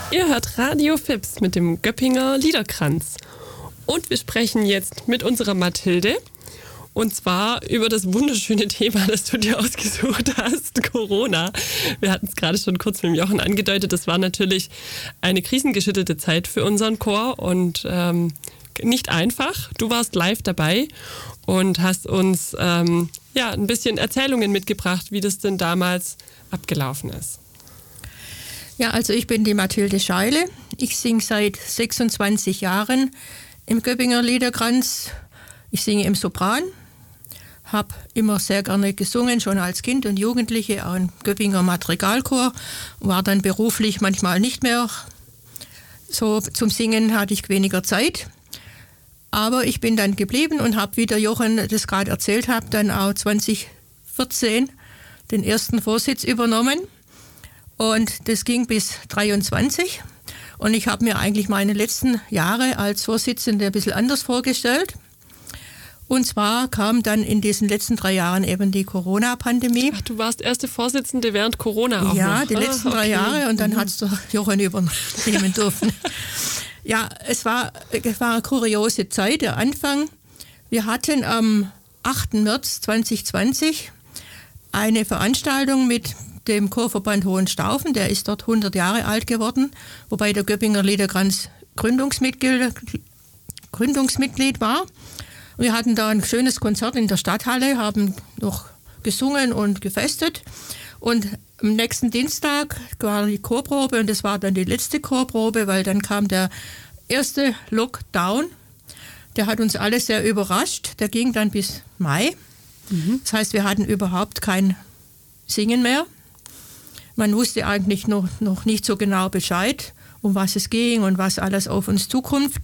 Ihr hört Radio Fips mit dem Göppinger Liederkranz. Und wir sprechen jetzt mit unserer Mathilde. Und zwar über das wunderschöne Thema, das du dir ausgesucht hast, Corona. Wir hatten es gerade schon kurz mit dem Jochen angedeutet. Das war natürlich eine krisengeschüttelte Zeit für unseren Chor und nicht einfach. Du warst live dabei und hast uns ein bisschen Erzählungen mitgebracht, wie das denn damals abgelaufen ist. Ja, also ich bin die Mathilde Scheile. Ich singe seit 26 Jahren im Göppinger Liederkranz. Ich singe im Sopran, habe immer sehr gerne gesungen, schon als Kind und Jugendliche, auch im Göppinger Madrigalchor. War dann beruflich manchmal nicht mehr so zum Singen, hatte ich weniger Zeit. Aber ich bin dann geblieben und habe, wie der Jochen das gerade erzählt hat, dann auch 2014 den ersten Vorsitz übernommen. Und das ging bis 23. Und ich habe mir eigentlich meine letzten Jahre als Vorsitzende ein bisschen anders vorgestellt. Und zwar kam dann in diesen letzten 3 Jahren eben die Corona-Pandemie. Ach, du warst erste Vorsitzende während Corona auch Ja, noch. Die letzten 3 Jahre und dann hat es der Jochen übernehmen dürfen. Ja, es war eine kuriose Zeit, der Anfang. Wir hatten am 8. März 2020 eine Veranstaltung mit dem Chorverband Hohenstaufen, der ist dort 100 Jahre alt geworden, wobei der Göppinger Liederkranz Gründungsmitglied war. Wir hatten da ein schönes Konzert in der Stadthalle, haben noch gesungen und gefestet. Und am nächsten Dienstag war die Chorprobe und das war dann die letzte Chorprobe, weil dann kam der erste Lockdown. Der hat uns alle sehr überrascht. Der ging dann bis Mai. Das heißt, wir hatten überhaupt kein Singen mehr. Man wusste eigentlich noch nicht so genau Bescheid, um was es ging und was alles auf uns zukommt.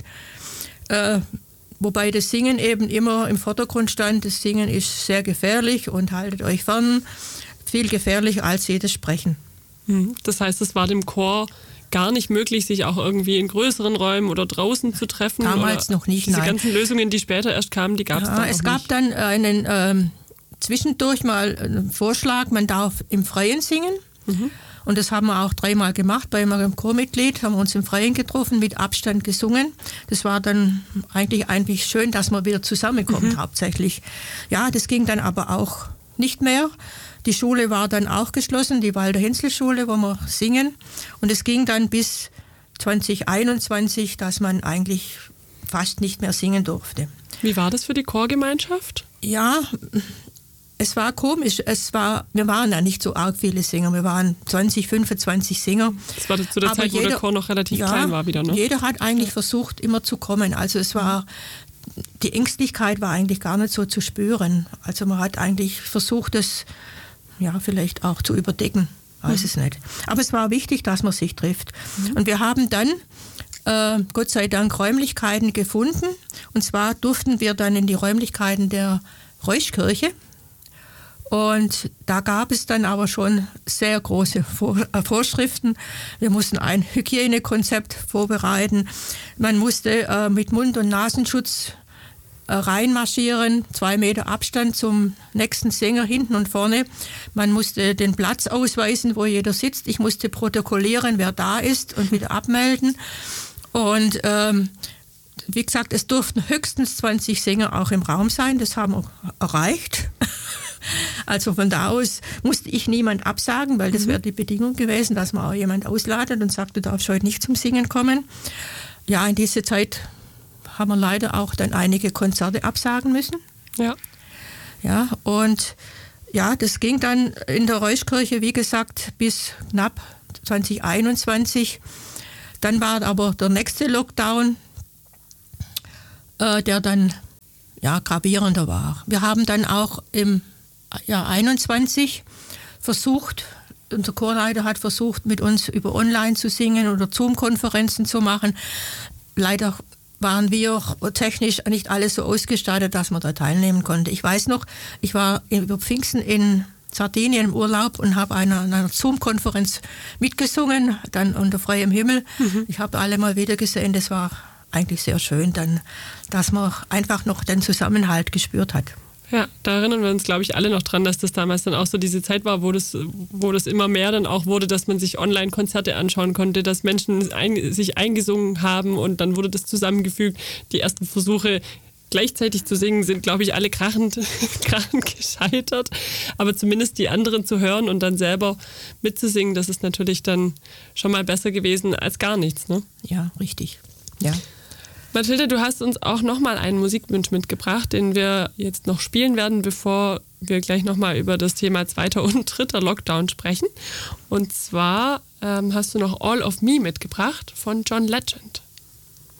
Wobei das Singen eben immer im Vordergrund stand. Das Singen ist sehr gefährlich und haltet euch fern. Viel gefährlicher als jedes Sprechen. Das heißt, es war dem Chor gar nicht möglich, sich auch irgendwie in größeren Räumen oder draußen zu treffen? Damals noch nicht, diese nein. ganzen Lösungen, die später erst kamen, die gab es dann noch nicht? Es gab dann einen zwischendurch mal einen Vorschlag, man darf im Freien singen. Und das haben wir auch 3-mal gemacht. Bei einem Chormitglied haben wir uns im Freien getroffen, mit Abstand gesungen. Das war dann eigentlich schön, dass man wieder zusammenkommt hauptsächlich. Ja, das ging dann aber auch nicht mehr. Die Schule war dann auch geschlossen, die Walter-Hensel-Schule, wo wir singen. Und es ging dann bis 2021, dass man eigentlich fast nicht mehr singen durfte. Wie war das für die Chorgemeinschaft? Ja, es war komisch. Wir waren ja nicht so arg viele Sänger. Wir waren 20, 25 Sänger. Das war zu der Zeit, wo der Chor noch relativ klein war wieder, ne? Jeder hat eigentlich versucht, immer zu kommen. Also die Ängstlichkeit war eigentlich gar nicht so zu spüren. Also man hat eigentlich versucht, das vielleicht auch zu überdecken. Weiß es nicht. Aber es war wichtig, dass man sich trifft. Und wir haben dann Gott sei Dank Räumlichkeiten gefunden. Und zwar durften wir dann in die Räumlichkeiten der Reuschkirche. Und da gab es dann aber schon sehr große Vorschriften. Wir mussten ein Hygienekonzept vorbereiten. Man musste mit Mund- und Nasenschutz reinmarschieren, 2 Meter Abstand zum nächsten Sänger hinten und vorne. Man musste den Platz ausweisen, wo jeder sitzt. Ich musste protokollieren, wer da ist und wieder abmelden. Und wie gesagt, es durften höchstens 20 Sänger auch im Raum sein. Das haben wir erreicht. Also von da aus musste ich niemand absagen, weil das wäre die Bedingung gewesen, dass man auch jemand ausladet und sagt, du darfst heute nicht zum Singen kommen. Ja, in dieser Zeit haben wir leider auch dann einige Konzerte absagen müssen. Ja. Ja, und ja, das ging dann in der Reuschkirche, wie gesagt, bis knapp 2021. Dann war aber der nächste Lockdown, der dann gravierender war. Wir haben dann auch im Jahr 21 versucht, unser Chorleiter hat versucht, mit uns über Online zu singen oder Zoom-Konferenzen zu machen. Leider waren wir technisch nicht alles so ausgestattet, dass man da teilnehmen konnte. Ich weiß noch, ich war über Pfingsten in Sardinien im Urlaub und habe an einer Zoom-Konferenz mitgesungen, dann unter freiem Himmel. Ich habe alle mal wieder gesehen, das war eigentlich sehr schön, dann, dass man einfach noch den Zusammenhalt gespürt hat. Ja, da erinnern wir uns, glaube ich, alle noch dran, dass das damals dann auch so diese Zeit war, wo das immer mehr dann auch wurde, dass man sich Online-Konzerte anschauen konnte, dass Menschen sich eingesungen haben und dann wurde das zusammengefügt. Die ersten Versuche gleichzeitig zu singen sind, glaube ich, alle krachend gescheitert. Aber zumindest die anderen zu hören und dann selber mitzusingen, das ist natürlich dann schon mal besser gewesen als gar nichts, ne? Ja, richtig. Ja. Mathilde, du hast uns auch nochmal einen Musikwunsch mitgebracht, den wir jetzt noch spielen werden, bevor wir gleich nochmal über das Thema 2. und 3. Lockdown sprechen. Und zwar hast du noch All of Me mitgebracht von John Legend.